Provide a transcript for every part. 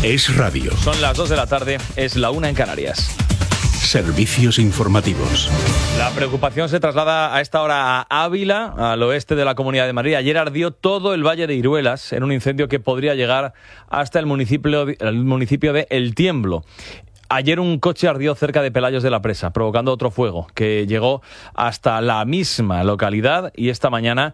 Es radio. Son las 2 de la tarde, es la 1 en Canarias. Servicios informativos. La preocupación se traslada a esta hora a Ávila, al oeste de la Comunidad de Madrid. Ayer ardió todo el Valle de Iruelas en un incendio que podría llegar hasta el municipio de El Tiemblo. Ayer un coche ardió cerca de Pelayos de la Presa, provocando otro fuego que llegó hasta la misma localidad y esta mañana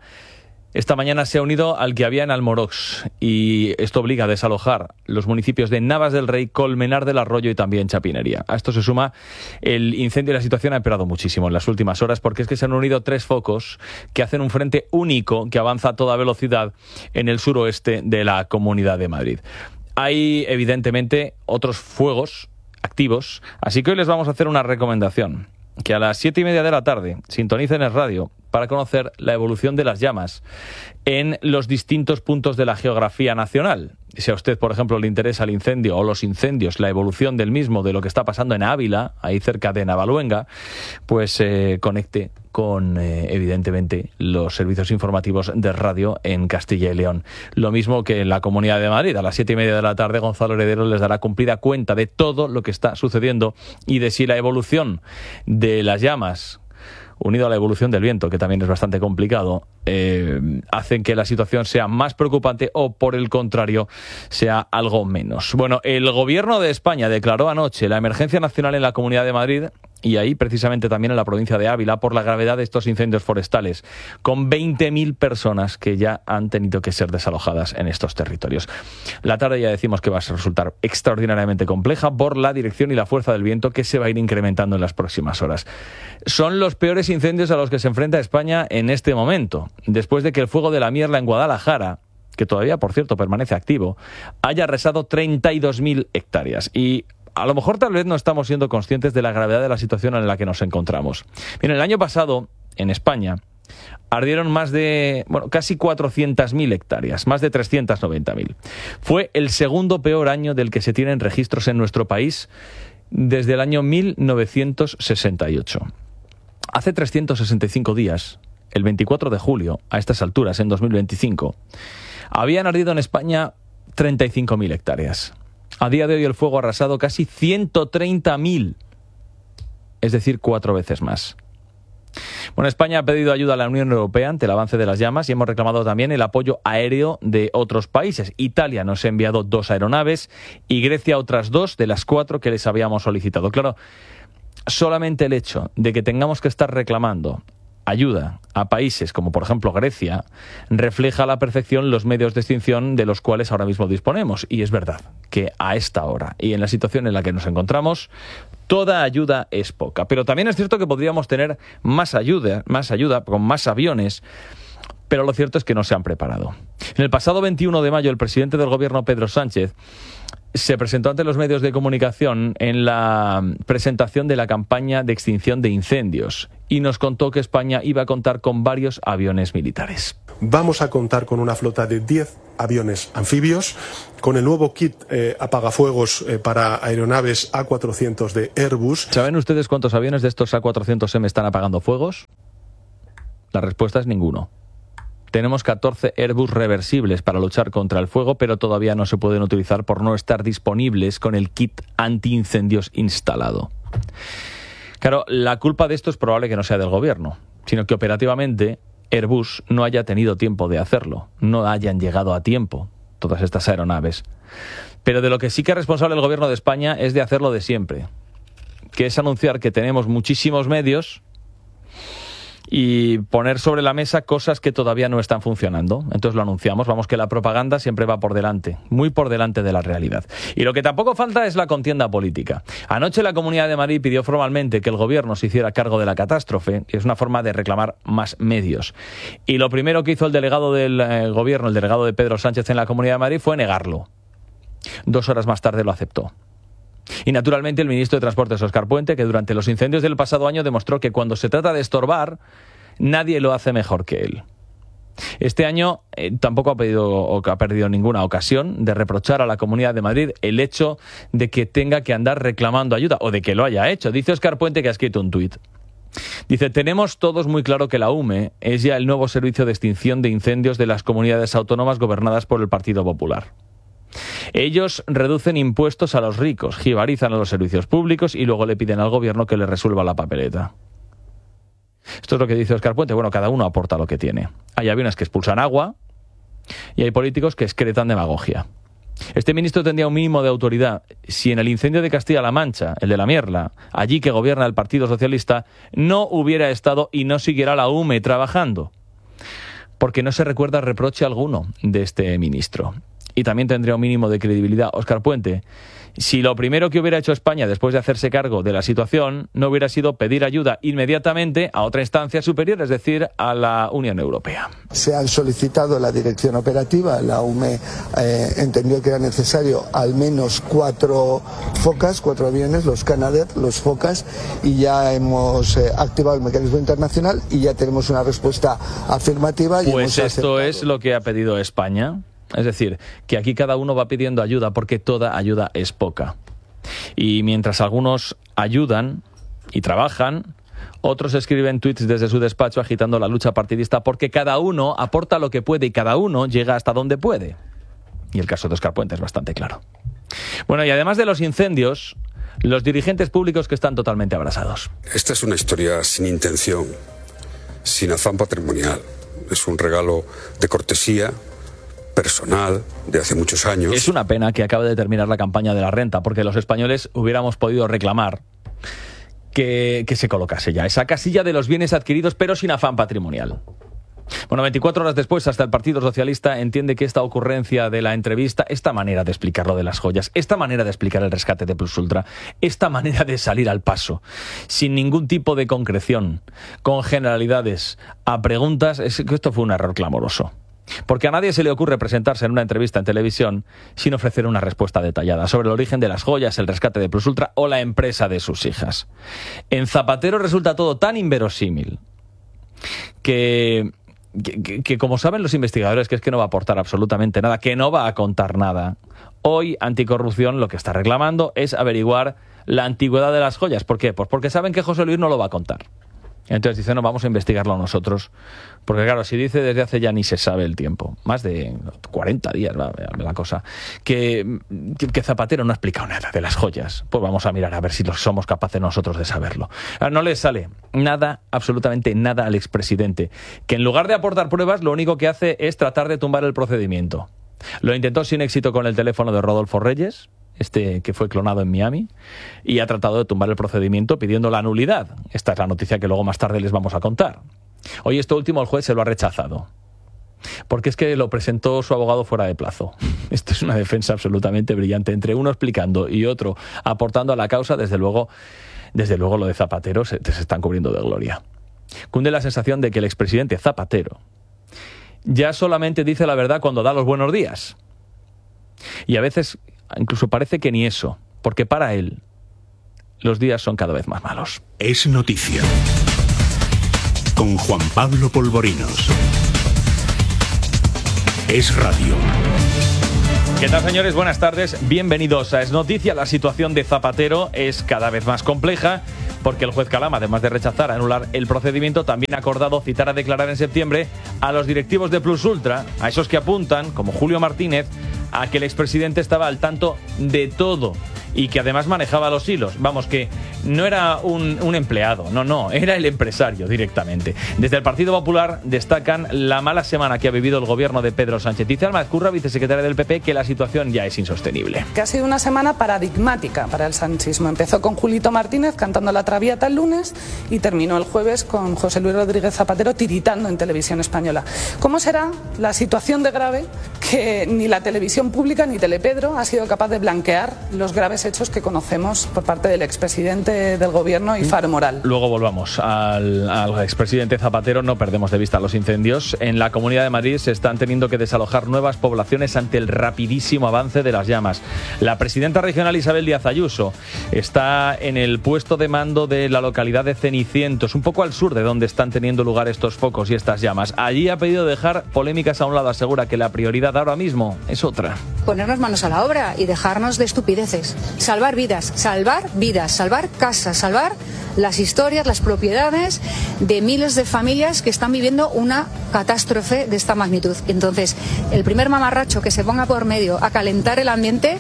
se ha unido al que había en Almorox, y esto obliga a desalojar los municipios de Navas del Rey, Colmenar del Arroyo y también Chapinería. A esto se suma el incendio y la situación ha empeorado muchísimo en las últimas horas, porque es que se han unido 3 focos que hacen un frente único que avanza a toda velocidad en el suroeste de la Comunidad de Madrid. Hay evidentemente otros fuegos activos, así que hoy les vamos a hacer una recomendación: que a las 7:30 de la tarde sintonicen el radio para conocer la evolución de las llamas en los distintos puntos de la geografía nacional. Si a usted, por ejemplo, le interesa el incendio o los incendios, la evolución del mismo, de lo que está pasando en Ávila, ahí cerca de Navaluenga, pues conecte con, evidentemente, los servicios informativos de radio en Castilla y León. Lo mismo que en la Comunidad de Madrid. A las 7:30 de la tarde, Gonzalo Heredero les dará cumplida cuenta de todo lo que está sucediendo y de si la evolución de las llamas, unido a la evolución del viento, que también es bastante complicado, hacen que la situación sea más preocupante o, por el contrario, sea algo menos. Bueno, el Gobierno de España declaró anoche la emergencia nacional en la Comunidad de Madrid y ahí precisamente también en la provincia de Ávila por la gravedad de estos incendios forestales, con 20.000 personas que ya han tenido que ser desalojadas en estos territorios. La tarde ya decimos que va a resultar extraordinariamente compleja por la dirección y la fuerza del viento que se va a ir incrementando en las próximas horas. Son los peores incendios a los que se enfrenta España en este momento, después de que el fuego de la Mierla en Guadalajara, que todavía, por cierto, permanece activo, haya arrasado 32.000 hectáreas. Y a lo mejor tal vez no estamos siendo conscientes de la gravedad de la situación en la que nos encontramos. Bien, el año pasado, en España, ardieron casi 400.000 hectáreas, más de 390.000. Fue el segundo peor año del que se tienen registros en nuestro país desde el año 1968. Hace 365 días, el 24 de julio, a estas alturas, en 2025, habían ardido en España 35.000 hectáreas. A día de hoy el fuego ha arrasado casi 130.000, es decir, 4 veces más. Bueno, España ha pedido ayuda a la Unión Europea ante el avance de las llamas y hemos reclamado también el apoyo aéreo de otros países. Italia nos ha enviado 2 aeronaves y Grecia otras 2 de las 4 que les habíamos solicitado. Claro, solamente el hecho de que tengamos que estar reclamando ayuda a países como, por ejemplo, Grecia, refleja a la perfección los medios de extinción de los cuales ahora mismo disponemos. Y es verdad que a esta hora y en la situación en la que nos encontramos, toda ayuda es poca. Pero también es cierto que podríamos tener más ayuda con más aviones, pero lo cierto es que no se han preparado. En el pasado 21 de mayo, el presidente del Gobierno, Pedro Sánchez, se presentó ante los medios de comunicación en la presentación de la campaña de extinción de incendios y nos contó que España iba a contar con varios aviones militares. Vamos a contar con una flota de 10 aviones anfibios, con el nuevo kit apagafuegos para aeronaves A400 de Airbus. ¿Saben ustedes cuántos aviones de estos A400M están apagando fuegos? La respuesta es ninguno. Tenemos 14 Airbus reversibles para luchar contra el fuego, pero todavía no se pueden utilizar por no estar disponibles con el kit antiincendios instalado. Claro, la culpa de esto es probable que no sea del gobierno, sino que operativamente Airbus no haya tenido tiempo de hacerlo, no hayan llegado a tiempo todas estas aeronaves. Pero de lo que sí que es responsable el gobierno de España es de hacerlo de siempre, que es anunciar que tenemos muchísimos medios y poner sobre la mesa cosas que todavía no están funcionando. Entonces lo anunciamos. Vamos, que la propaganda siempre va por delante, muy por delante de la realidad. Y lo que tampoco falta es la contienda política. Anoche la Comunidad de Madrid pidió formalmente que el gobierno se hiciera cargo de la catástrofe, y es una forma de reclamar más medios. Y lo primero que hizo el delegado del gobierno, el delegado de Pedro Sánchez en la Comunidad de Madrid, fue negarlo. 2 horas más tarde lo aceptó. Y naturalmente el ministro de Transportes, Óscar Puente, que durante los incendios del pasado año demostró que cuando se trata de estorbar, nadie lo hace mejor que él. Este año tampoco ha perdido ninguna ocasión de reprochar a la Comunidad de Madrid el hecho de que tenga que andar reclamando ayuda, o de que lo haya hecho. Dice Óscar Puente, que ha escrito un tuit. Dice: tenemos todos muy claro que la UME es ya el nuevo servicio de extinción de incendios de las comunidades autónomas gobernadas por el Partido Popular. Ellos reducen impuestos a los ricos, jibarizan a los servicios públicos y luego le piden al gobierno que le resuelva la papeleta. Esto es lo que dice Óscar Puente. Bueno, cada uno aporta lo que tiene. Hay aviones que expulsan agua y hay políticos que excretan demagogia. Este ministro tendría un mínimo de autoridad si en el incendio de Castilla-La Mancha, el de la Mierla, allí que gobierna el Partido Socialista, no hubiera estado y no siguiera la UME trabajando. Porque no se recuerda reproche alguno de este ministro. Y también tendría un mínimo de credibilidad Óscar Puente si lo primero que hubiera hecho España después de hacerse cargo de la situación no hubiera sido pedir ayuda inmediatamente a otra instancia superior, es decir, a la Unión Europea. Se han solicitado la dirección operativa, la UME entendió que era necesario al menos 4 Focas, 4 aviones, los Canadair, los Focas, y ya hemos activado el mecanismo internacional y ya tenemos una respuesta afirmativa. Pues esto es lo que ha pedido España. Es decir, que aquí cada uno va pidiendo ayuda porque toda ayuda es poca. Y mientras algunos ayudan y trabajan, otros escriben tweets desde su despacho agitando la lucha partidista porque cada uno aporta lo que puede y cada uno llega hasta donde puede. Y el caso de Óscar Puente es bastante claro. Bueno, y además de los incendios, los dirigentes públicos que están totalmente abrasados. Esta es una historia sin intención, sin afán patrimonial. Es un regalo de cortesía personal de hace muchos años. Es una pena que acabe de terminar la campaña de la renta, porque los españoles hubiéramos podido reclamar que se colocase ya esa casilla de los bienes adquiridos, pero sin afán patrimonial. Bueno, 24 horas después, hasta el Partido Socialista entiende que esta ocurrencia de la entrevista, esta manera de explicar lo de las joyas, esta manera de explicar el rescate de Plus Ultra, esta manera de salir al paso, sin ningún tipo de concreción, con generalidades a preguntas, es que esto fue un error clamoroso. Porque a nadie se le ocurre presentarse en una entrevista en televisión sin ofrecer una respuesta detallada sobre el origen de las joyas, el rescate de Plus Ultra o la empresa de sus hijas. En Zapatero resulta todo tan inverosímil que como saben los investigadores, que es que no va a aportar absolutamente nada, que no va a contar nada. Hoy Anticorrupción lo que está reclamando es averiguar la antigüedad de las joyas. ¿Por qué? Pues porque saben que José Luis no lo va a contar. Entonces dice, no, vamos a investigarlo nosotros. Porque claro, si dice desde hace ya ni se sabe el tiempo, más de 40 días va la cosa, que Zapatero no ha explicado nada de las joyas, pues vamos a mirar a ver si somos capaces nosotros de saberlo. No le sale nada, absolutamente nada al expresidente, que en lugar de aportar pruebas, lo único que hace es tratar de tumbar el procedimiento. Lo intentó sin éxito con el teléfono de Rodolfo Reyes, que fue clonado en Miami, y ha tratado de tumbar el procedimiento pidiendo la nulidad. Esta es la noticia que luego más tarde les vamos a contar. Hoy esto último el juez se lo ha rechazado, porque es que lo presentó su abogado fuera de plazo. Esto es una defensa absolutamente brillante, entre uno explicando y otro aportando a la causa. Desde luego lo de Zapatero se están cubriendo de gloria. Cunde la sensación de que el expresidente Zapatero ya solamente dice la verdad cuando da los buenos días. Y a veces incluso parece que ni eso, porque para él los días son cada vez más malos. Es noticia. Con Juan Pablo Polvorinos. Es radio. ¿Qué tal, señores? Buenas tardes. Bienvenidos a Es Noticia. La situación de Zapatero es cada vez más compleja porque el juez Calama, además de rechazar, anular el procedimiento, también ha acordado citar a declarar en septiembre a los directivos de Plus Ultra, a esos que apuntan, como Julio Martínez, a que el expresidente estaba al tanto de todo y que además manejaba los hilos. Vamos, que no era un empleado, no, era el empresario directamente. Desde el Partido Popular destacan la mala semana que ha vivido el gobierno de Pedro Sánchez. Dice Alma Ezcurra, vicesecretaria del PP, que la situación ya es insostenible. Que ha sido una semana paradigmática para el sanchismo. Empezó con Julito Martínez cantando la Traviata el lunes y terminó el jueves con José Luis Rodríguez Zapatero tiritando en Televisión Española. ¿Cómo será la situación de grave que ni la televisión pública ni Telepedro ha sido capaz de blanquear los graves hechos que conocemos por parte del expresidente del gobierno y faro moral? Luego volvamos al expresidente Zapatero. No perdemos de vista los incendios. En la Comunidad de Madrid se están teniendo que desalojar nuevas poblaciones ante el rapidísimo avance de las llamas. La presidenta regional Isabel Díaz Ayuso está en el puesto de mando de la localidad de Cenicientos, un poco al sur de donde están teniendo lugar estos focos y estas llamas. Allí ha pedido dejar polémicas a un lado. Asegura que la prioridad ahora mismo es otra. Ponernos manos a la obra y dejarnos de estupideces. Salvar vidas, salvar casas, salvar las historias, las propiedades de miles de familias que están viviendo una catástrofe de esta magnitud. Entonces, el primer mamarracho que se ponga por medio a calentar el ambiente,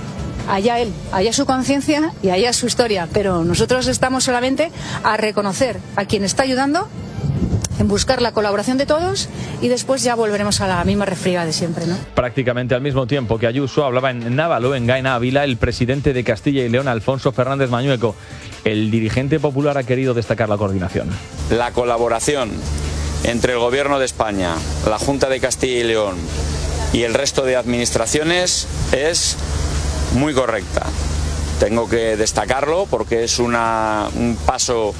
allá él, allá su conciencia y allá su historia. Pero nosotros estamos solamente a reconocer a quien está ayudando, en buscar la colaboración de todos y después ya volveremos a la misma refriega de siempre, ¿no? Prácticamente al mismo tiempo que Ayuso hablaba en Návalo, en Gaena Ávila, el presidente de Castilla y León, Alfonso Fernández Mañueco. El dirigente popular ha querido destacar la coordinación. La colaboración entre el Gobierno de España, la Junta de Castilla y León y el resto de administraciones es muy correcta. Tengo que destacarlo porque es un paso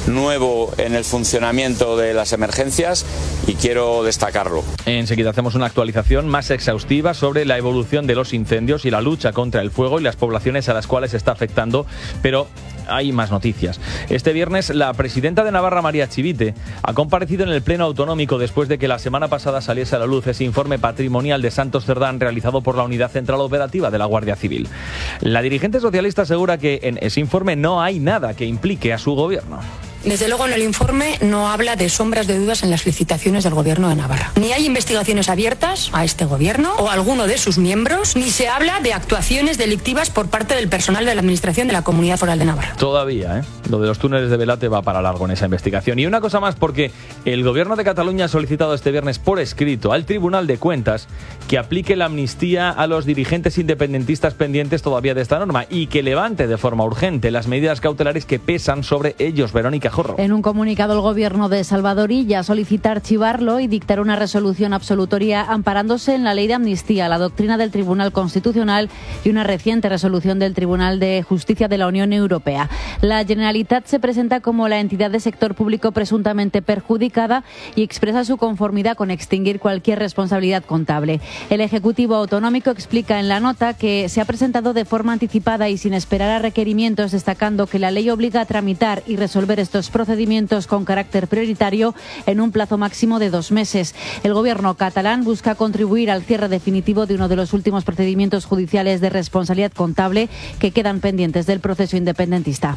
nuevo en el funcionamiento de las emergencias y quiero destacarlo. Enseguida hacemos una actualización más exhaustiva sobre la evolución de los incendios y la lucha contra el fuego y las poblaciones a las cuales está afectando, pero hay más noticias. Este viernes la presidenta de Navarra, María Chivite, ha comparecido en el Pleno Autonómico después de que la semana pasada saliese a la luz ese informe patrimonial de Santos Cerdán realizado por la Unidad Central Operativa de la Guardia Civil. La dirigente socialista asegura que en ese informe no hay nada que implique a su gobierno. Desde luego en el informe no habla de sombras de dudas en las licitaciones del Gobierno de Navarra. Ni hay investigaciones abiertas a este Gobierno o a alguno de sus miembros, ni se habla de actuaciones delictivas por parte del personal de la Administración de la Comunidad Foral de Navarra. Todavía, lo de los túneles de Belate va para largo en esa investigación. Y una cosa más, porque el Gobierno de Cataluña ha solicitado este viernes por escrito al Tribunal de Cuentas que aplique la amnistía a los dirigentes independentistas pendientes todavía de esta norma y que levante de forma urgente las medidas cautelares que pesan sobre ellos. Verónica Jorro. En un comunicado, el Gobierno de Salvador Illa solicita archivarlo y dictar una resolución absolutoria amparándose en la ley de amnistía, la doctrina del Tribunal Constitucional y una reciente resolución del Tribunal de Justicia de la Unión Europea. La Generalitat se presenta como la entidad de sector público presuntamente perjudicada y expresa su conformidad con extinguir cualquier responsabilidad contable. El Ejecutivo Autonómico explica en la nota que se ha presentado de forma anticipada y sin esperar a requerimientos, destacando que la ley obliga a tramitar y resolver estos procedimientos con carácter prioritario en un plazo máximo de 2 meses. El Gobierno catalán busca contribuir al cierre definitivo de uno de los últimos procedimientos judiciales de responsabilidad contable que quedan pendientes del proceso independentista.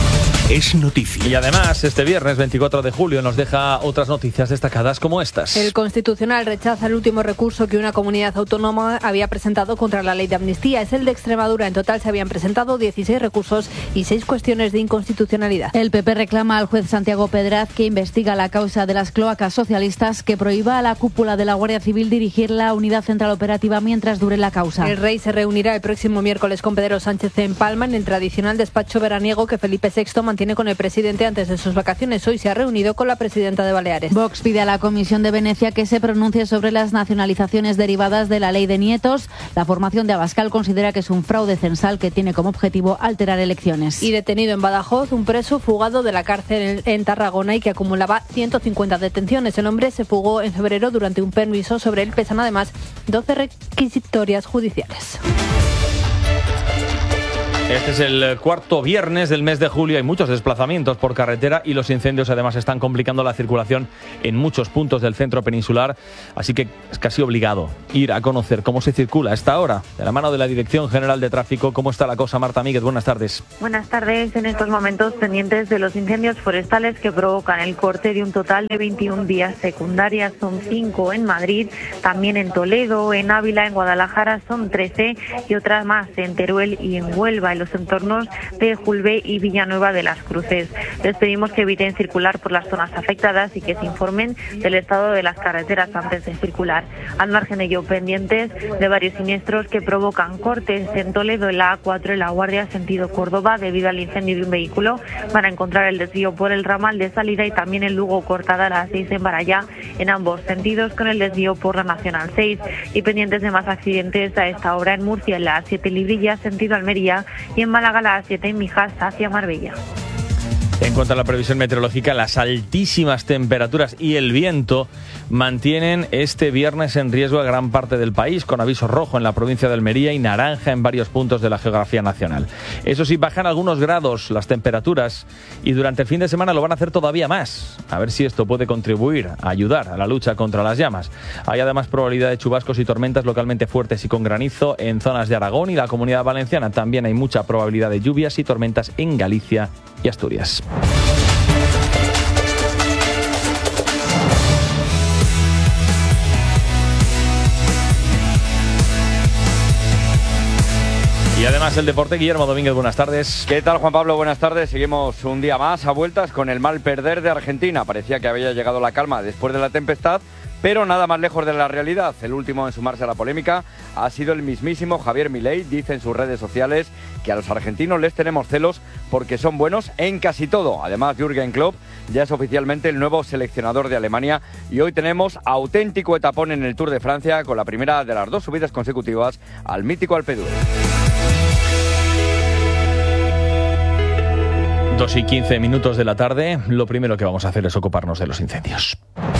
Es noticia. Y además, este viernes 24 de julio nos deja otras noticias destacadas como estas. El Constitucional rechaza el último recurso que una comunidad autónoma había presentado contra la ley de amnistía. Es el de Extremadura. En total se habían presentado 16 recursos y 6 cuestiones de inconstitucionalidad. El PP reclama al juez Santiago Pedraz, que investiga la causa de las cloacas socialistas, que prohíba a la cúpula de la Guardia Civil dirigir la Unidad Central Operativa mientras dure la causa. El rey se reunirá el próximo miércoles con Pedro Sánchez en Palma en el tradicional despacho veraniego que Felipe VI mantiene con el presidente antes de sus vacaciones. Hoy se ha reunido con la presidenta de Baleares. Vox pide a la Comisión de Venecia que se pronuncie sobre las nacionalizaciones derivadas de la ley de nietos. La formación de Abascal considera que es un fraude censal que tiene como objetivo alterar elecciones. Y detenido en Badajoz un preso fugado de la cárcel en Tarragona y que acumulaba 150 detenciones. El hombre se fugó en febrero durante un permiso. Sobre él pesan además 12 requisitorias judiciales. Este es el cuarto viernes del mes de julio. Hay muchos desplazamientos por carretera y los incendios además están complicando la circulación en muchos puntos del centro peninsular. Así que es casi obligado ir a conocer cómo se circula a esta hora. De la mano de la Dirección General de Tráfico, ¿cómo está la cosa? Marta Míguez, buenas tardes. Buenas tardes. En estos momentos pendientes de los incendios forestales que provocan el corte de un total de 21 vías secundarias. Son 5 en Madrid, también en Toledo, en Ávila, en Guadalajara son 13 y otras más en Teruel y en Huelva, en los entornos de Julbe y Villanueva de las Cruces. Les pedimos que eviten circular por las zonas afectadas y que se informen del estado de las carreteras antes de circular. Al margen de ello, pendientes de varios siniestros que provocan cortes en Toledo, en la A4 en La Guardia, sentido Córdoba, debido al incendio de un vehículo. Van a encontrar el desvío por el ramal de salida y también en Lugo, cortada a las 6 en Barallá, en ambos sentidos, con el desvío por la Nacional 6. Y pendientes de más accidentes a esta hora en Murcia, en la A7 Librilla, sentido Almería, y en Málaga la A7 en Mijas hacia Marbella. En cuanto a la previsión meteorológica, las altísimas temperaturas y el viento mantienen este viernes en riesgo a gran parte del país, con aviso rojo en la provincia de Almería y naranja en varios puntos de la geografía nacional. Eso sí, bajan algunos grados las temperaturas y durante el fin de semana lo van a hacer todavía más. A ver si esto puede contribuir a ayudar a la lucha contra las llamas. Hay además probabilidad de chubascos y tormentas localmente fuertes y con granizo en zonas de Aragón y la Comunidad Valenciana. También hay mucha probabilidad de lluvias y tormentas en Galicia y Asturias. Y además el deporte, Guillermo Domínguez, buenas tardes. ¿Qué tal, Juan Pablo? Buenas tardes. Seguimos un día más a vueltas con el mal perder de Argentina. Parecía que había llegado la calma después de la tempestad, pero nada más lejos de la realidad. El último en sumarse a la polémica ha sido el mismísimo Javier Milei. Dice en sus redes sociales que a los argentinos les tenemos celos porque son buenos en casi todo. Además, Jürgen Klopp ya es oficialmente el nuevo seleccionador de Alemania y hoy tenemos auténtico etapón en el Tour de Francia con la primera de las 2 subidas consecutivas al mítico Alpe d'Huez. 2:15 de la tarde. Lo primero que vamos a hacer es ocuparnos de los incendios.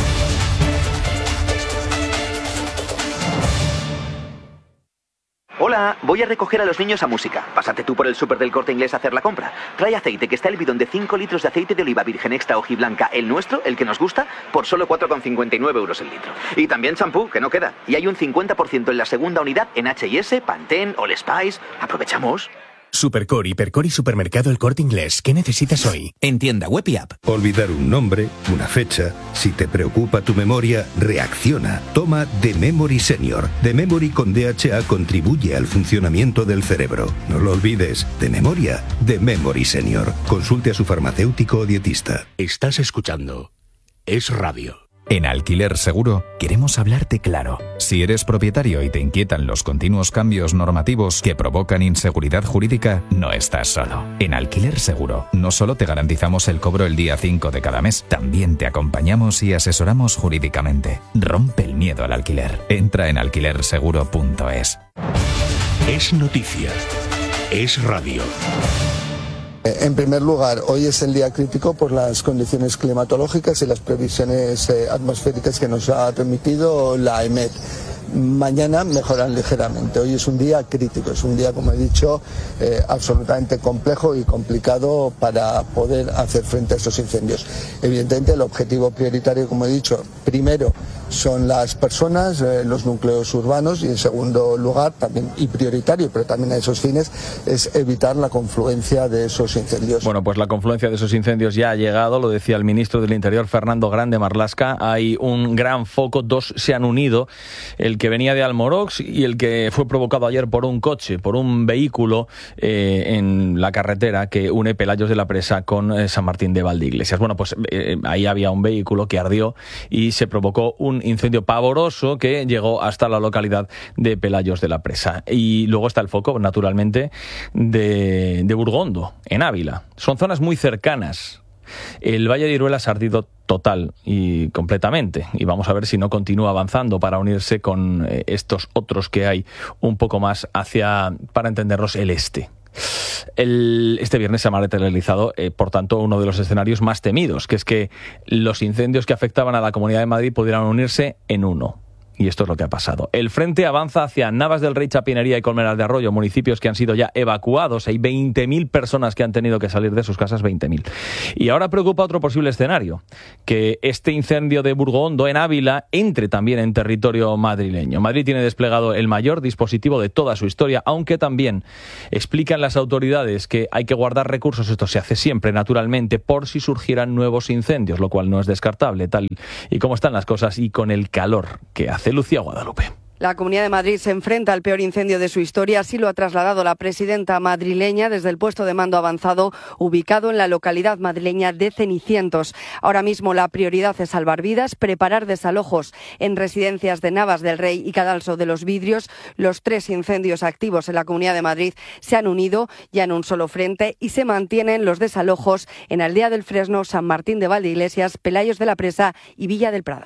Hola, voy a recoger a los niños a música. Pásate tú por el súper del Corte Inglés a hacer la compra. Trae aceite, que está el bidón de 5 litros de aceite de oliva virgen extra hojiblanca, el nuestro, el que nos gusta, por solo 4,59 euros el litro. Y también champú, que no queda. Y hay un 50% en la segunda unidad en H&S, Pantene, All Spice. Aprovechamos. Supercore, Hipercore y Supermercado El Corte Inglés. ¿Qué necesitas hoy? En tienda web y app. Olvidar un nombre, una fecha. Si te preocupa tu memoria, reacciona. Toma The Memory Senior. The Memory con DHA contribuye al funcionamiento del cerebro. No lo olvides. De memoria, The Memory Senior. Consulte a su farmacéutico o dietista. Estás escuchando Es Radio. En Alquiler Seguro queremos hablarte claro. Si eres propietario y te inquietan los continuos cambios normativos que provocan inseguridad jurídica, no estás solo. En Alquiler Seguro no solo te garantizamos el cobro el día 5 de cada mes, también te acompañamos y asesoramos jurídicamente. Rompe el miedo al alquiler. Entra en alquilerseguro.es. Es noticia. Es radio. En primer lugar, hoy es el día crítico por las condiciones climatológicas y las previsiones atmosféricas que nos ha permitido la EMET. Mañana mejoran ligeramente. Hoy es un día crítico, es un día, como he dicho, absolutamente complejo y complicado para poder hacer frente a estos incendios. Evidentemente, el objetivo prioritario, como he dicho, primero son las personas, los núcleos urbanos, y en segundo lugar, también y prioritario, pero también a esos fines, es evitar la confluencia de esos incendios. Bueno, pues la confluencia de esos incendios ya ha llegado, lo decía el ministro del Interior, Fernando Grande Marlaska. Hay un gran foco, 2 se han unido, el que venía de Almorox y el que fue provocado ayer por un coche, por un vehículo en la carretera que une Pelayos de la Presa con San Martín de Valdeiglesias. Bueno, pues ahí había un vehículo que ardió y se provocó un incendio pavoroso que llegó hasta la localidad de Pelayos de la Presa. Y luego está el foco, naturalmente, de Burgondo, en Ávila. Son zonas muy cercanas. El Valle de Iruelas ha ardido total y completamente, y vamos a ver si no continúa avanzando para unirse con estos otros que hay un poco más hacia, para entendernos, el este. Este viernes se ha materializado, por tanto, uno de los escenarios más temidos, que es que los incendios que afectaban a la Comunidad de Madrid pudieran unirse en uno. Y esto es lo que ha pasado. El frente avanza hacia Navas del Rey, Chapinería y Colmenar de Arroyo, municipios que han sido ya evacuados. Hay 20.000 personas que han tenido que salir de sus casas, 20.000. Y ahora preocupa otro posible escenario, que este incendio de Burgondo en Ávila entre también en territorio madrileño. Madrid tiene desplegado el mayor dispositivo de toda su historia, aunque también explican las autoridades que hay que guardar recursos, esto se hace siempre naturalmente, por si surgieran nuevos incendios, lo cual no es descartable, tal y como están las cosas y con el calor que hace. Lucía Guadalupe. La Comunidad de Madrid se enfrenta al peor incendio de su historia, así lo ha trasladado la presidenta madrileña desde el puesto de mando avanzado ubicado en la localidad madrileña de Cenicientos. Ahora mismo la prioridad es salvar vidas, preparar desalojos en residencias de Navas del Rey y Cadalso de los Vidrios. Los 3 incendios activos en la Comunidad de Madrid se han unido ya en un solo frente y se mantienen los desalojos en Aldea del Fresno, San Martín de Valdeiglesias, Pelayos de la Presa y Villa del Prado.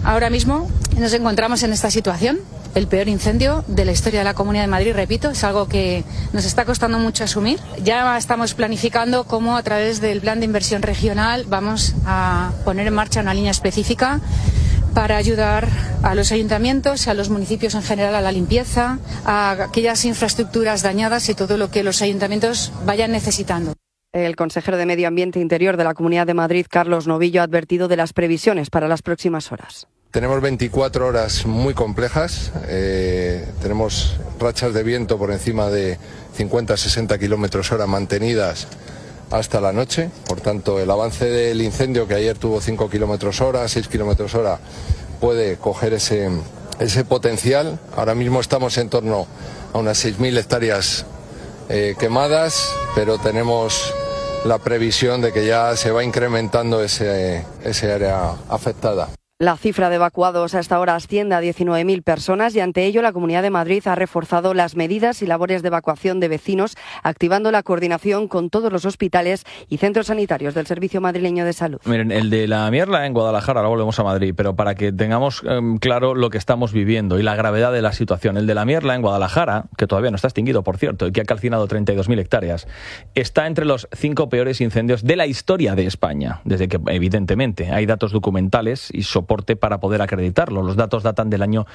Ahora mismo nos encontramos en esta situación, el peor incendio de la historia de la Comunidad de Madrid, repito, es algo que nos está costando mucho asumir. Ya estamos planificando cómo a través del plan de inversión regional vamos a poner en marcha una línea específica para ayudar a los ayuntamientos, a los municipios en general a la limpieza, a aquellas infraestructuras dañadas y todo lo que los ayuntamientos vayan necesitando. El consejero de Medio Ambiente e Interior de la Comunidad de Madrid, Carlos Novillo, ha advertido de las previsiones para las próximas horas. Tenemos 24 horas muy complejas, tenemos rachas de viento por encima de 50-60 kilómetros hora mantenidas hasta la noche, por tanto el avance del incendio, que ayer tuvo 5 kilómetros hora, 6 kilómetros hora, puede coger ese potencial. Ahora mismo estamos en torno a unas 6.000 hectáreas quemadas, pero tenemos la previsión de que ya se va incrementando ese área afectada. La cifra de evacuados hasta ahora asciende a 19.000 personas y ante ello la Comunidad de Madrid ha reforzado las medidas y labores de evacuación de vecinos, activando la coordinación con todos los hospitales y centros sanitarios del Servicio Madrileño de Salud. Miren, el de la Mierla en Guadalajara, ahora volvemos a Madrid, pero para que tengamos claro lo que estamos viviendo y la gravedad de la situación, el de la Mierla en Guadalajara, que todavía no está extinguido, por cierto, y que ha calcinado 32.000 hectáreas, está entre los 5 peores incendios de la historia de España, desde que evidentemente hay datos documentales y soporte para poder acreditarlo. Los datos datan del año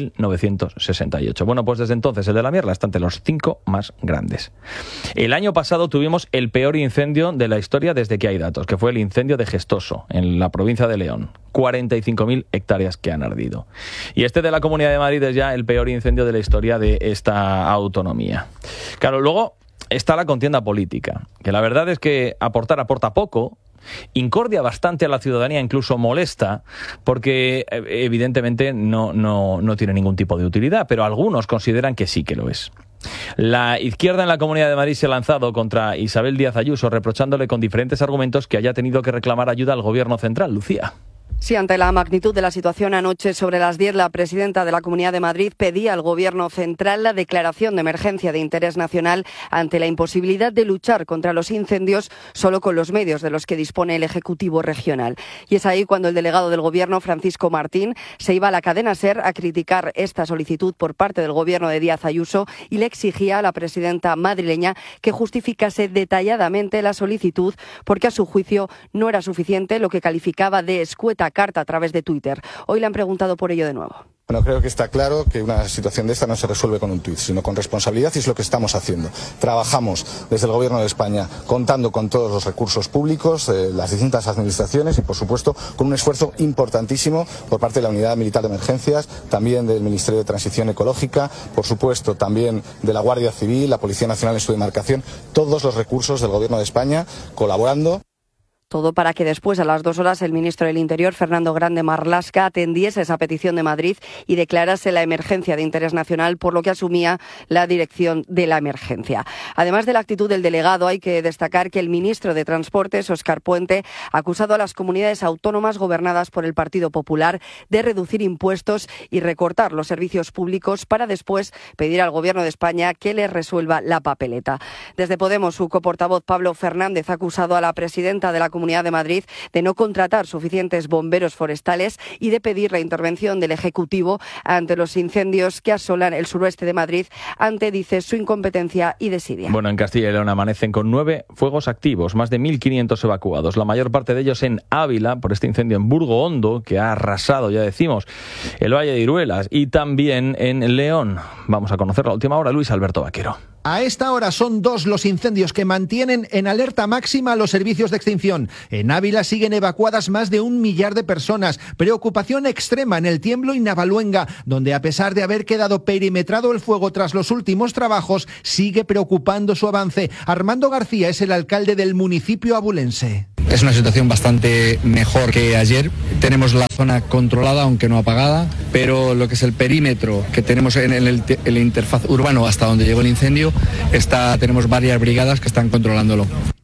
1968. Bueno, pues desde entonces el de la Mierla está entre los 5 más grandes. El año pasado tuvimos el peor incendio de la historia desde que hay datos, que fue el incendio de Gestoso, en la provincia de León. 45.000 hectáreas que han ardido. Y este de la Comunidad de Madrid es ya el peor incendio de la historia de esta autonomía. Claro, luego está la contienda política, que la verdad es que aporta poco, incordia bastante a la ciudadanía, incluso molesta, porque evidentemente no tiene ningún tipo de utilidad, pero algunos consideran que sí que lo es. La izquierda en la Comunidad de Madrid se ha lanzado contra Isabel Díaz Ayuso, reprochándole con diferentes argumentos que haya tenido que reclamar ayuda al Gobierno central. Lucía. Sí, ante la magnitud de la situación anoche sobre las 10, la presidenta de la Comunidad de Madrid pedía al Gobierno central la declaración de emergencia de interés nacional ante la imposibilidad de luchar contra los incendios solo con los medios de los que dispone el Ejecutivo regional. Y es ahí cuando el delegado del Gobierno, Francisco Martín, se iba a la cadena SER a criticar esta solicitud por parte del Gobierno de Díaz Ayuso y le exigía a la presidenta madrileña que justificase detalladamente la solicitud porque a su juicio no era suficiente lo que calificaba de escueta carta a través de Twitter. Hoy le han preguntado por ello de nuevo. Bueno, creo que está claro que una situación de esta no se resuelve con un tuit, sino con responsabilidad, y es lo que estamos haciendo. Trabajamos desde el Gobierno de España contando con todos los recursos públicos, las distintas administraciones y, por supuesto, con un esfuerzo importantísimo por parte de la Unidad Militar de Emergencias, también del Ministerio de Transición Ecológica, por supuesto, también de la Guardia Civil, la Policía Nacional en su demarcación, todos los recursos del Gobierno de España colaborando. Todo para que después, a las 2 horas, el ministro del Interior, Fernando Grande Marlaska, atendiese esa petición de Madrid y declarase la emergencia de interés nacional, por lo que asumía la dirección de la emergencia. Además de la actitud del delegado, hay que destacar que el ministro de Transportes, Óscar Puente, ha acusado a las comunidades autónomas gobernadas por el Partido Popular de reducir impuestos y recortar los servicios públicos para después pedir al Gobierno de España que les resuelva la papeleta. Desde Podemos, su coportavoz Pablo Fernández ha acusado a la presidenta de la Comunidad de Madrid de no contratar suficientes bomberos forestales y de pedir la intervención del Ejecutivo ante los incendios que asolan el suroeste de Madrid ante, dice, su incompetencia y desidia. Bueno, en Castilla y León amanecen con 9 fuegos activos, más de 1.500 evacuados, la mayor parte de ellos en Ávila, por este incendio en Burgo Hondo, que ha arrasado, ya decimos, el Valle de Iruelas, y también en León. Vamos a conocer la última hora, Luis Alberto Vaquero. A esta hora son 2 los incendios que mantienen en alerta máxima los servicios de extinción. En Ávila siguen evacuadas más de 1 millar de personas. Preocupación extrema en El Tiemblo y Navaluenga, donde a pesar de haber quedado perimetrado el fuego tras los últimos trabajos, sigue preocupando su avance. Armando García es el alcalde del municipio abulense. Es una situación bastante mejor que ayer. Tenemos la zona controlada, aunque no apagada, pero lo que es el perímetro que tenemos en el interfaz urbano hasta donde llegó el incendio, tenemos varias brigadas que están controlándolo.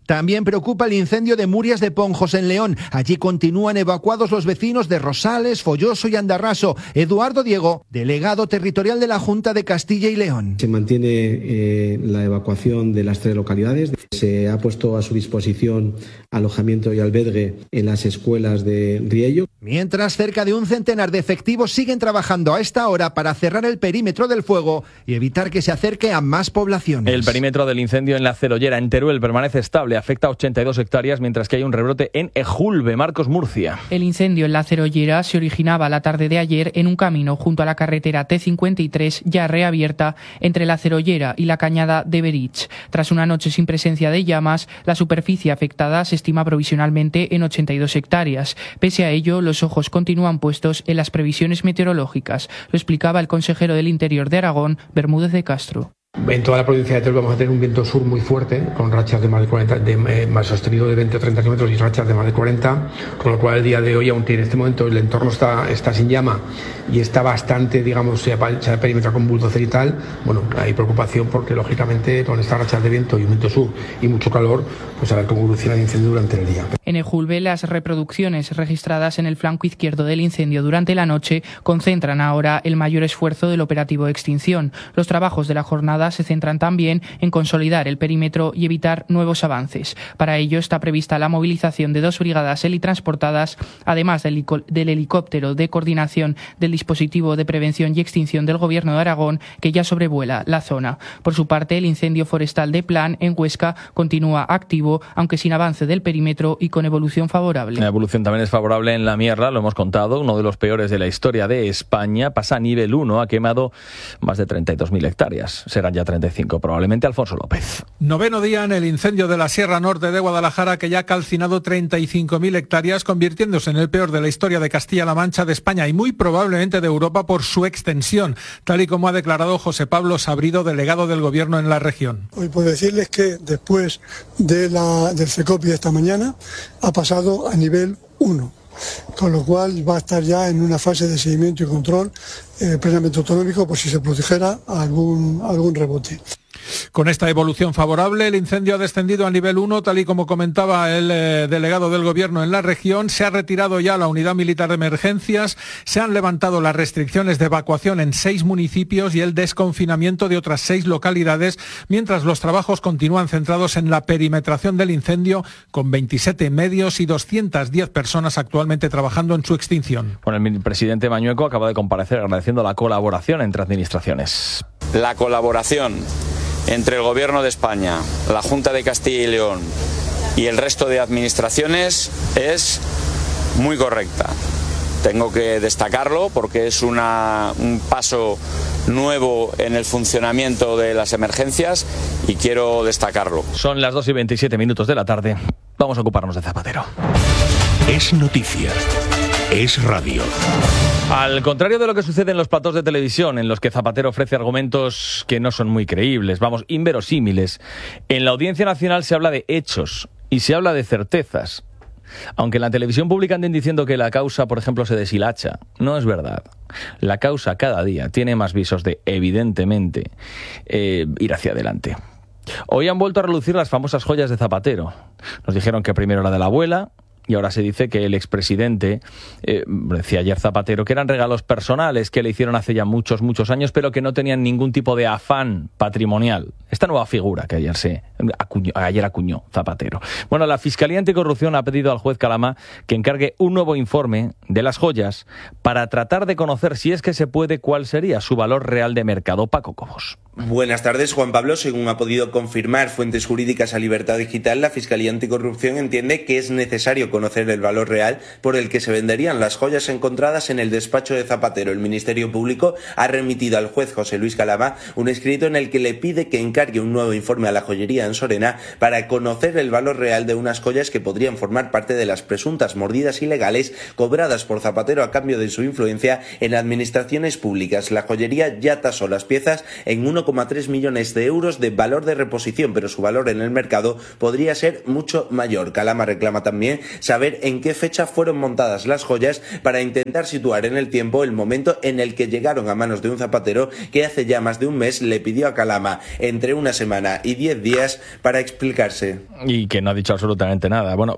También preocupa el incendio de Murias de Ponjos en León. Allí continúan evacuados los vecinos de Rosales, Folloso y Andarraso. Eduardo Diego, delegado territorial de la Junta de Castilla y León. Se mantiene la evacuación de las 3 localidades. Se ha puesto a su disposición alojamiento y albergue en las escuelas de Riello. Mientras, cerca de un centenar de efectivos siguen trabajando a esta hora para cerrar el perímetro del fuego y evitar que se acerque a más poblaciones. El perímetro del incendio en la Cerollera, en Teruel, permanece estable. Afecta a 82 hectáreas, mientras que hay un rebrote en Ejulbe. Marcos Murcia. El incendio en la Cerollera se originaba la tarde de ayer en un camino junto a la carretera T53, ya reabierta entre la Cerollera y la cañada de Berich. Tras una noche sin presencia de llamas, la superficie afectada se estima provisionalmente en 82 hectáreas. Pese a ello, los ojos continúan puestos en las previsiones meteorológicas. Lo explicaba el consejero del Interior de Aragón, Bermúdez de Castro. En toda la provincia de Teruel vamos a tener un viento sur muy fuerte, con rachas de más de 40, más sostenido de 20 o 30 kilómetros y rachas de más de 40, con lo cual el día de hoy, aunque en este momento el entorno está sin llama y está bastante, digamos, se ha perimetrado con bulldozer y tal, bueno, hay preocupación porque lógicamente con estas rachas de viento y un viento sur y mucho calor, pues habrá cómo evoluciona el incendio durante el día. En Ejulbe, las reproducciones registradas en el flanco izquierdo del incendio durante la noche concentran ahora el mayor esfuerzo del operativo de extinción. Los trabajos de la jornada se centran también en consolidar el perímetro y evitar nuevos avances. Para ello está prevista la movilización de 2 brigadas helitransportadas, además del helicóptero de coordinación del dispositivo de prevención y extinción del Gobierno de Aragón, que ya sobrevuela la zona. Por su parte, el incendio forestal de Plan, en Huesca, continúa activo, aunque sin avance del perímetro y con evolución favorable. La evolución también es favorable en la Mierla, lo hemos contado, uno de los peores de la historia de España. Pasa a nivel 1, ha quemado más de 32.000 hectáreas. Serán ya 35, probablemente. Alfonso López. 9º día en el incendio de la Sierra Norte de Guadalajara, que ya ha calcinado 35.000 hectáreas, convirtiéndose en el peor de la historia de Castilla-La Mancha, de España y muy probablemente de Europa por su extensión, tal y como ha declarado José Pablo Sabrido, delegado del Gobierno en la región. Hoy puedo decirles que después del CECOPI de esta mañana ha pasado a nivel 1. Con lo cual va a estar ya en una fase de seguimiento y control plenamente autonómico por si se produjera algún rebote. Con esta evolución favorable, el incendio ha descendido a nivel 1, tal y como comentaba el delegado del Gobierno en la región. Se ha retirado ya la unidad militar de emergencias, se han levantado las restricciones de evacuación en 6 municipios y el desconfinamiento de otras 6 localidades, mientras los trabajos continúan centrados en la perimetración del incendio, con 27 medios y 210 personas actualmente trabajando en su extinción. Bueno, el presidente Mañueco acaba de comparecer agradeciendo la colaboración entre administraciones. La colaboración entre el Gobierno de España, la Junta de Castilla y León y el resto de administraciones es muy correcta. Tengo que destacarlo porque es un paso nuevo en el funcionamiento de las emergencias y quiero destacarlo. Son las 2:27 de la tarde. Vamos a ocuparnos de Zapatero. Es noticia. Es radio. Al contrario de lo que sucede en los platós de televisión, en los que Zapatero ofrece argumentos que no son muy creíbles, inverosímiles, en la Audiencia Nacional se habla de hechos y se habla de certezas. Aunque en la televisión pública anden diciendo que la causa, por ejemplo, se deshilacha, no es verdad. La causa cada día tiene más visos de, evidentemente, ir hacia adelante. Hoy han vuelto a relucir las famosas joyas de Zapatero. Nos dijeron que primero la de la abuela, y ahora se dice que el expresidente, decía ayer Zapatero, que eran regalos personales que le hicieron hace ya muchos años, pero que no tenían ningún tipo de afán patrimonial. Esta nueva figura que ayer acuñó Zapatero. Bueno, la Fiscalía Anticorrupción ha pedido al juez Calama que encargue un nuevo informe de las joyas para tratar de conocer, si es que se puede, cuál sería su valor real de mercado. Paco Cobos. Buenas tardes, Juan Pablo. Según ha podido confirmar fuentes jurídicas a Libertad Digital, la Fiscalía Anticorrupción entiende que es necesario conocer el valor real por el que se venderían las joyas encontradas en el despacho de Zapatero. El Ministerio Público ha remitido al juez José Luis Calama un escrito en el que le pide que encargue un nuevo informe a la joyería en Sorena para conocer el valor real de unas joyas que podrían formar parte de las presuntas mordidas ilegales cobradas por Zapatero a cambio de su influencia en administraciones públicas. La joyería ya tasó las piezas en 1,3 millones de euros de valor de reposición, pero su valor en el mercado podría ser mucho mayor. Calama reclama también saber en qué fecha fueron montadas las joyas para intentar situar en el tiempo el momento en el que llegaron a manos de un zapatero que hace ya más de un mes le pidió a Calama entre entre una semana y 10 días para explicarse. Y que no ha dicho absolutamente nada. Bueno,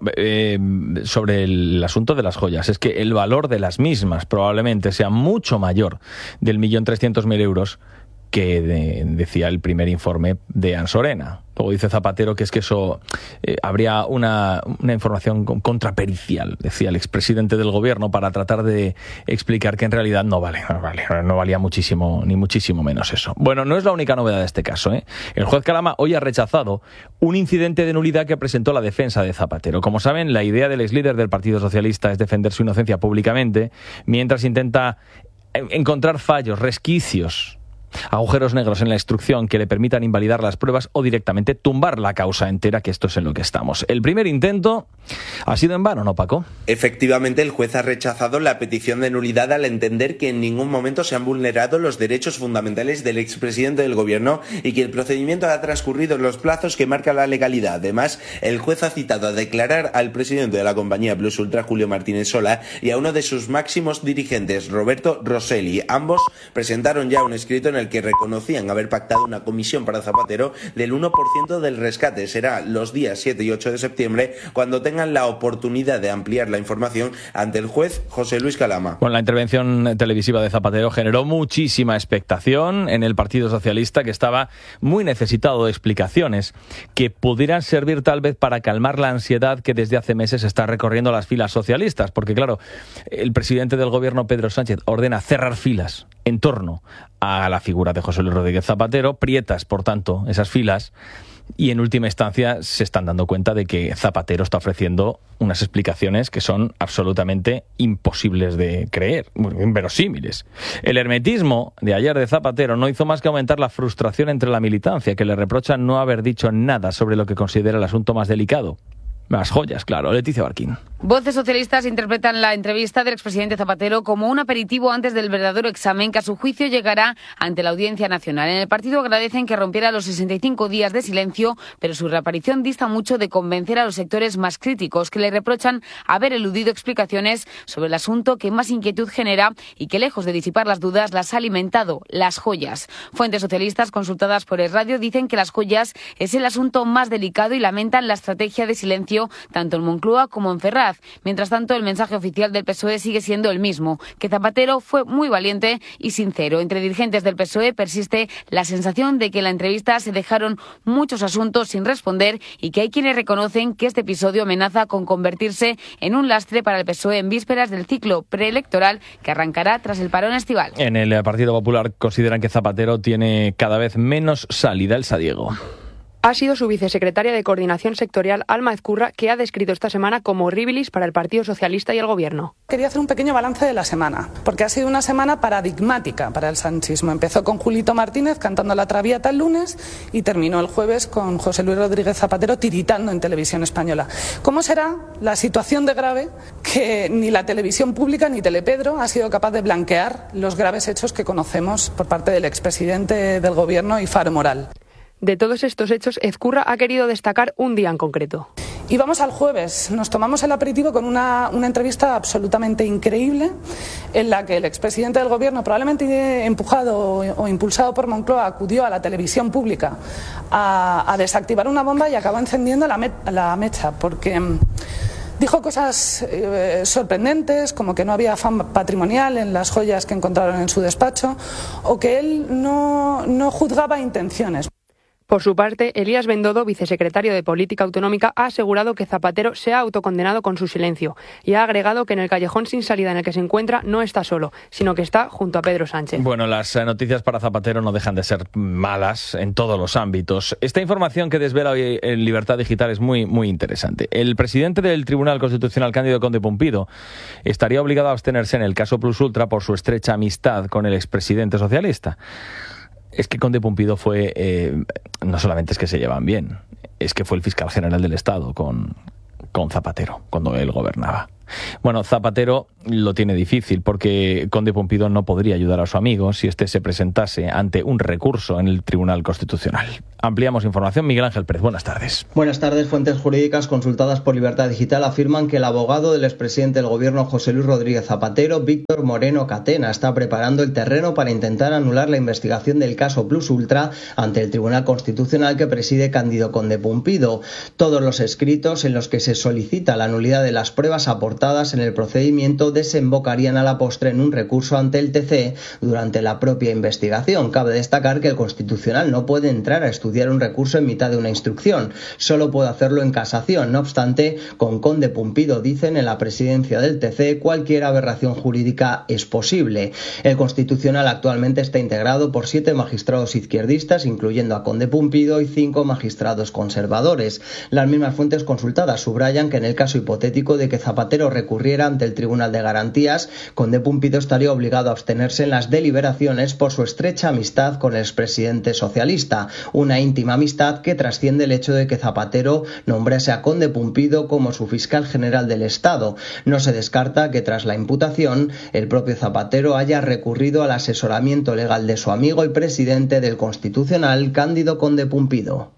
sobre el asunto de las joyas, es que el valor de las mismas probablemente sea mucho mayor del 1.300.000 euros que decía el primer informe de Ansorena. Luego dice Zapatero que es que eso habría una información contrapericial, decía el expresidente del gobierno, para tratar de explicar que en realidad no valía muchísimo, ni muchísimo menos eso. Bueno, no es la única novedad de este caso, ¿eh? El juez Calama hoy ha rechazado un incidente de nulidad que presentó la defensa de Zapatero. Como saben, la idea del exlíder del Partido Socialista es defender su inocencia públicamente, mientras intenta encontrar fallos, resquicios, agujeros negros en la instrucción que le permitan invalidar las pruebas o directamente tumbar la causa entera, que esto es en lo que estamos. El primer intento ha sido en vano, ¿no, Paco? Efectivamente, el juez ha rechazado la petición de nulidad al entender que en ningún momento se han vulnerado los derechos fundamentales del expresidente del gobierno y que el procedimiento ha transcurrido en los plazos que marca la legalidad. Además, el juez ha citado a declarar al presidente de la compañía Plus Ultra, Julio Martínez Sola, y a uno de sus máximos dirigentes, Roberto Rosselli. Ambos presentaron ya un escrito en el que reconocían haber pactado una comisión para Zapatero del 1% del rescate. Será los días 7 y 8 de septiembre cuando tengan la oportunidad de ampliar la información ante el juez José Luis Calama. Bueno, la intervención televisiva de Zapatero generó muchísima expectación en el Partido Socialista, que estaba muy necesitado de explicaciones que pudieran servir tal vez para calmar la ansiedad que desde hace meses está recorriendo las filas socialistas, porque claro, el presidente del gobierno, Pedro Sánchez, ordena cerrar filas en torno a la figura de José Luis Rodríguez Zapatero, prietas, por tanto, esas filas, y en última instancia se están dando cuenta de que Zapatero está ofreciendo unas explicaciones que son absolutamente imposibles de creer, inverosímiles. El hermetismo de ayer de Zapatero no hizo más que aumentar la frustración entre la militancia, que le reprochan no haber dicho nada sobre lo que considera el asunto más delicado. Las joyas, claro. Leticia Barquín. Voces socialistas interpretan la entrevista del expresidente Zapatero como un aperitivo antes del verdadero examen que a su juicio llegará ante la Audiencia Nacional. En el partido agradecen que rompiera los 65 días de silencio, pero su reaparición dista mucho de convencer a los sectores más críticos, que le reprochan haber eludido explicaciones sobre el asunto que más inquietud genera y que, lejos de disipar las dudas, las ha alimentado: las joyas. Fuentes socialistas consultadas por El Radio dicen que las joyas es el asunto más delicado y lamentan la estrategia de silencio tanto en Moncloa como en Ferraz. Mientras tanto, el mensaje oficial del PSOE sigue siendo el mismo, que Zapatero fue muy valiente y sincero. Entre dirigentes del PSOE persiste la sensación de que en la entrevista se dejaron muchos asuntos sin responder y que hay quienes reconocen que este episodio amenaza con convertirse en un lastre para el PSOE en vísperas del ciclo preelectoral que arrancará tras el parón estival. En el Partido Popular consideran que Zapatero tiene cada vez menos salida. El Sadiego. Ha sido su vicesecretaria de Coordinación Sectorial, Alma Ezcurra, que ha descrito esta semana como horribilis para el Partido Socialista y el Gobierno. Quería hacer un pequeño balance de la semana, porque ha sido una semana paradigmática para el sanchismo. Empezó con Julito Martínez cantando La Traviata el lunes y terminó el jueves con José Luis Rodríguez Zapatero tiritando en Televisión Española. ¿Cómo será la situación de grave que ni la televisión pública ni Telepedro ha sido capaz de blanquear los graves hechos que conocemos por parte del expresidente del Gobierno y Faro Moral? De todos estos hechos, Ezcurra ha querido destacar un día en concreto. Y vamos al jueves. Nos tomamos el aperitivo con una entrevista absolutamente increíble en la que el expresidente del Gobierno, probablemente empujado o impulsado por Moncloa, acudió a la televisión pública a desactivar una bomba y acabó encendiendo la mecha, porque dijo cosas sorprendentes, como que no había afán patrimonial en las joyas que encontraron en su despacho, o que él no juzgaba intenciones. Por su parte, Elías Bendodo, vicesecretario de Política Autonómica, ha asegurado que Zapatero se ha autocondenado con su silencio y ha agregado que en el callejón sin salida en el que se encuentra no está solo, sino que está junto a Pedro Sánchez. Bueno, las noticias para Zapatero no dejan de ser malas en todos los ámbitos. Esta información que desvela hoy en Libertad Digital es muy, muy interesante. El presidente del Tribunal Constitucional, Cándido Conde Pumpido, estaría obligado a abstenerse en el caso Plus Ultra por su estrecha amistad con el expresidente socialista. Es que Conde Pumpido fue, no solamente es que se llevan bien, es que fue el fiscal general del Estado con Zapatero, cuando él gobernaba. Bueno, Zapatero lo tiene difícil, porque Conde Pumpido no podría ayudar a su amigo si éste se presentase ante un recurso en el Tribunal Constitucional. Ampliamos información. Miguel Ángel Pérez, buenas tardes. Buenas tardes. Fuentes jurídicas consultadas por Libertad Digital afirman que el abogado del expresidente del Gobierno, José Luis Rodríguez Zapatero, Víctor Moreno Catena, está preparando el terreno para intentar anular la investigación del caso Plus Ultra ante el Tribunal Constitucional que preside Cándido Conde Pumpido. Todos los escritos en los que se solicita la nulidad de las pruebas aportadas en el procedimiento desembocarían a la postre en un recurso ante el TC durante la propia investigación. Cabe destacar que el Constitucional no puede entrar a estudiar un recurso en mitad de una instrucción, solo puede hacerlo en casación. No obstante, con Conde Pumpido, dicen en la presidencia del TC, cualquier aberración jurídica es posible. El Constitucional actualmente está integrado por 7 magistrados izquierdistas, incluyendo a Conde Pumpido, y 5 magistrados conservadores. Las mismas fuentes consultadas subrayan que en el caso hipotético de que Zapatero recurriera ante el Tribunal de Garantías, Conde Pumpido estaría obligado a abstenerse en las deliberaciones por su estrecha amistad con el expresidente socialista, una íntima amistad que trasciende el hecho de que Zapatero nombrase a Conde Pumpido como su fiscal general del Estado. No se descarta que tras la imputación el propio Zapatero haya recurrido al asesoramiento legal de su amigo y presidente del Constitucional, Cándido Conde Pumpido.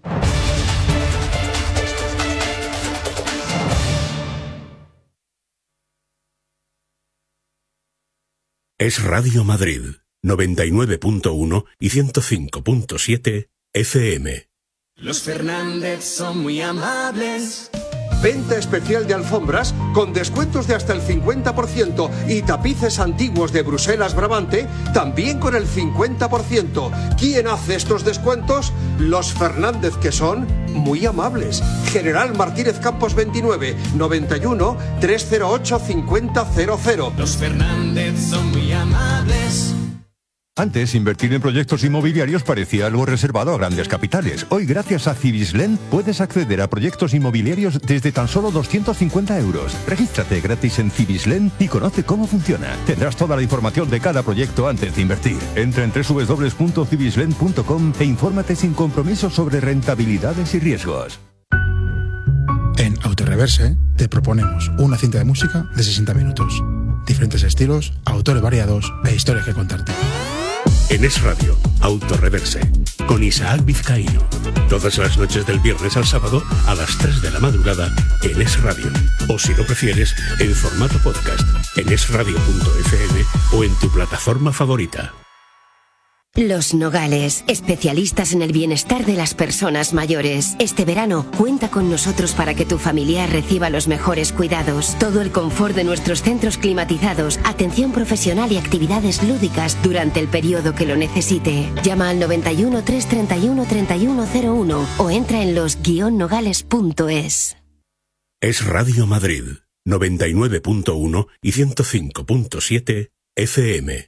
Es Radio Madrid, 99.1 y 105.7 FM. Los Fernández son muy amables. Venta especial de alfombras con descuentos de hasta el 50% y tapices antiguos de Bruselas Brabante también con el 50%. ¿Quién hace estos descuentos? Los Fernández, que son muy amables. General Martínez Campos 29, 91 308 5000. Los Fernández son muy amables. Antes, invertir en proyectos inmobiliarios parecía algo reservado a grandes capitales. Hoy, gracias a Civislend, puedes acceder a proyectos inmobiliarios desde tan solo 250 euros. Regístrate gratis en Civislend y conoce cómo funciona. Tendrás toda la información de cada proyecto antes de invertir. Entra en www.civislend.com e infórmate sin compromiso sobre rentabilidades y riesgos. En Autoreverse te proponemos una cinta de música de 60 minutos. Diferentes estilos, autores variados e historias que contarte. En Es Radio, Autoreverse, con Isaac Vizcaíno. Todas las noches del viernes al sábado a las 3 de la madrugada en Es Radio. O si lo prefieres, en formato podcast, en esradio.fm o en tu plataforma favorita. Los Nogales, especialistas en el bienestar de las personas mayores. Este verano, cuenta con nosotros para que tu familiar reciba los mejores cuidados. Todo el confort de nuestros centros climatizados, atención profesional y actividades lúdicas durante el periodo que lo necesite. Llama al 91 331 3101 o entra en los-nogales.es. Es Radio Madrid, 99.1 y 105.7 FM.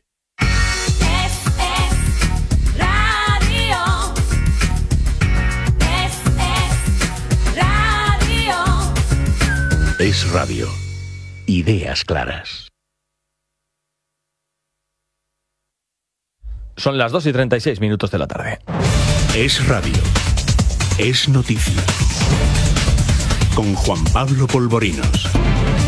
Es Radio. Ideas claras. Son las 2:36 de la tarde. Es Radio. Es noticia. Con Juan Pablo Polvorinos.